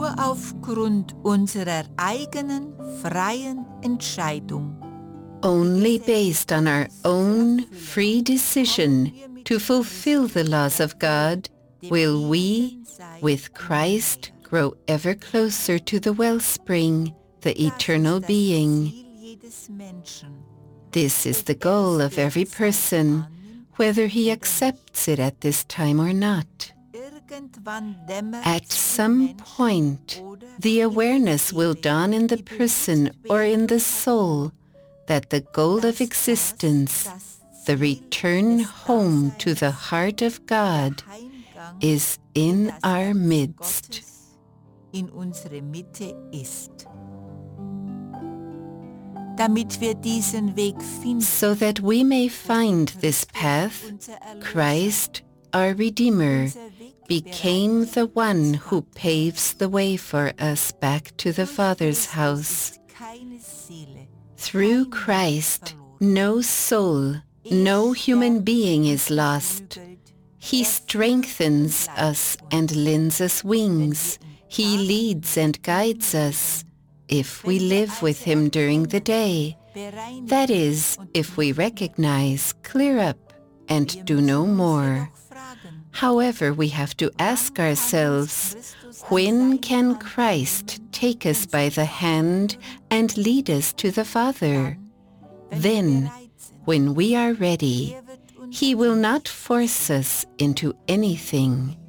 nur aufgrund unserer eigenen freien Entscheidung. Only based on our own free decision to fulfill the laws of God will we, with Christ, grow ever closer to the wellspring, the eternal being. This is the goal of every person, whether he accepts it at this time or not. At some point, the awareness will dawn in the person or in the soul that the goal of existence, the return home to the heart of God, is in our midst. In unsere Mitte ist. Damit wir diesen Weg finden, so that we may find this path, Christ, our Redeemer, became the one who paves the way for us back to the Father's house. Through Christ, no soul, no human being is lost. He strengthens us and lends us wings. He leads and guides us, if we live with Him during the day. That is, if we recognize, clear up, and do no more. However, we have to ask ourselves, when can Christ take us by the hand and lead us to the Father? Then, when we are ready, He will not force us into anything.